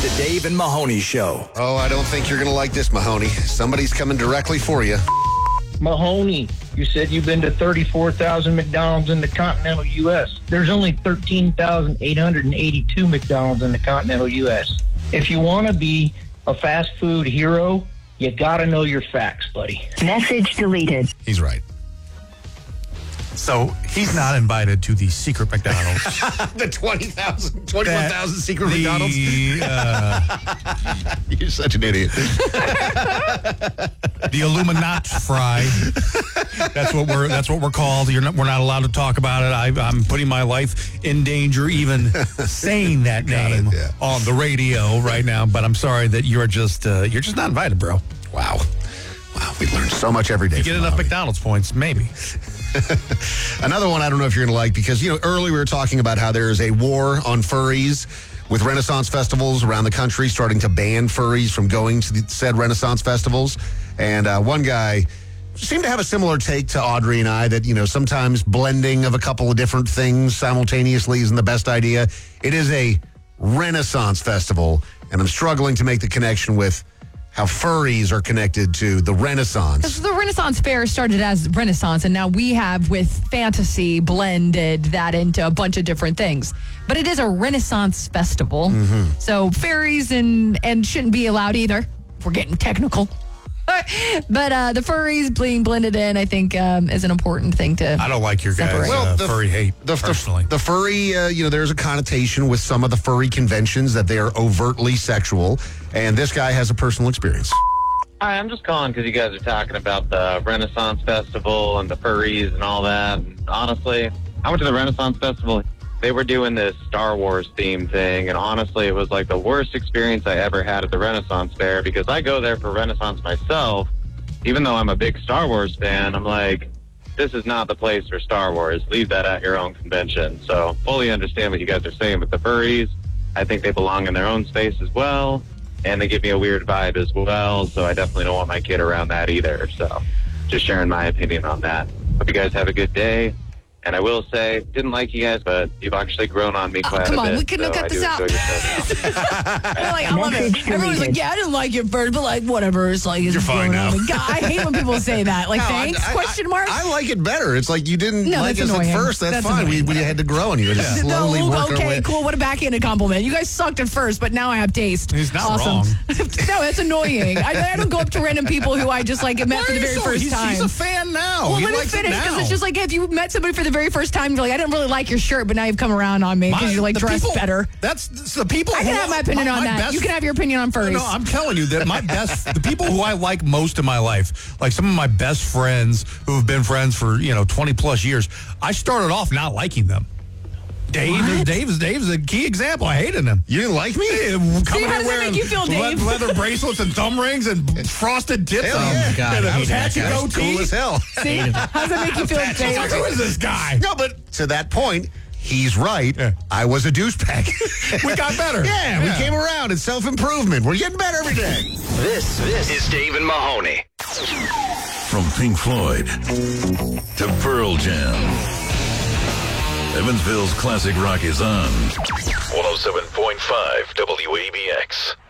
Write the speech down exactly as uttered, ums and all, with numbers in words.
The Dave and Mahoney Show. Oh, I don't think you're going to like this, Mahoney. Somebody's coming directly for you. Mahoney, you said you've been to thirty-four thousand McDonald's in the continental U S. There's only thirteen thousand eight hundred eighty-two McDonald's in the continental U S. If you want to be a fast food hero, you got to know your facts, buddy. Message deleted. He's right. So he's not invited to the secret McDonald's. The twenty thousand, twenty-one thousand secret the, McDonald's? Uh, You're such an idiot. The Illuminati fry. That's what we're. That's what we're called. You're not, we're not allowed to talk about it. I, I'm putting my life in danger even saying that name it, yeah. on the radio right now. But I'm sorry that you're just uh, you're just not invited, bro. Wow. Wow, we learn so much every day. You get enough Bobby. McDonald's points, maybe. Another one I don't know if you're going to like because, you know, earlier we were talking about how there is a war on furries with Renaissance festivals around the country starting to ban furries from going to the said Renaissance festivals. And uh, one guy seemed to have a similar take to Audrey and I that, you know, sometimes blending of a couple of different things simultaneously isn't the best idea. It is a Renaissance festival, and I'm struggling to make the connection with how furries are connected to the Renaissance. Because the Renaissance Fair started as Renaissance, and now we have, with fantasy, blended that into a bunch of different things. But it is a Renaissance festival. Mm-hmm. So fairies and, and shouldn't be allowed either, if we're getting technical. But uh, the furries being blended in, I think, um, is an important thing to I don't like your guys' separate. uh, Well, the- furry hate, The, personally. the, the furry, uh, you know, there's a connotation with some of the furry conventions that they are overtly sexual, and this guy has a personal experience. Hi, I'm just calling because you guys are talking about the Renaissance Festival and the furries and all that. And honestly, I went to the Renaissance Festival. They were doing this Star Wars theme thing, and honestly, it was like the worst experience I ever had at the Renaissance Fair because I go there for Renaissance myself. Even though I'm a big Star Wars fan, I'm like, this is not the place for Star Wars. Leave that at your own convention. So fully understand what you guys are saying with the furries. I think they belong in their own space as well, and they give me a weird vibe as well, so I definitely don't want my kid around that either. So just sharing my opinion on that. Hope you guys have a good day. And I will say, didn't like you guys, but you've actually grown on me Oh, quite come a on, bit. we couldn't so cut I this do out. enjoy your show now. They're like, I love it. Message Everyone's like, deleted. yeah, I didn't like it first, but like, whatever. It's like, it's You're fine going on. now. God, I hate when people say that. Like, No, I- thanks? I- question mark? I, I like it better. It's like you didn't No, like that's us annoying. at first. That's, That's fine. We, annoying. we had to grow on you. And just No, slowly work our okay, way. cool. What a backhanded compliment. You guys sucked at first, but now I have taste. He's not awesome. wrong. No, that's annoying. I, I don't go up to random people who I just like met for the very So first he's, time. he's a fan now. well, he let me likes it finish because now. it's just like if you met somebody for the very first time, you're like, I didn't really like your shirt, but now you've come around on me because My- you're like the dressed people- better. That's, that's the people. I can who- have my opinion my- on my that. best- You can have your opinion on furries. No, I'm telling you that my best, the people who I like most in my life, like some of my best friends who have been friends for, you know, twenty plus years, I started off not liking them. Dave, What? Dave's, Dave's a key example. I hated him. You didn't like me? Coming how here does that wearing make you feel, le- Dave? leather bracelets and thumb rings and frosted tips. Hell on yeah. them. God, and I a hate that patchy guy. That's goatee. cool as hell. See? How does that make you feel, Patchy- Dave? Who is this guy? No, but to that point, he's right. Yeah. I was a douchebag. We got better. Yeah, we came around. It's self-improvement. We're getting better every day. This, this is Dave and Mahoney. From Pink Floyd to Pearl Jam, Evansville's classic rock is on one oh seven point five W A B X.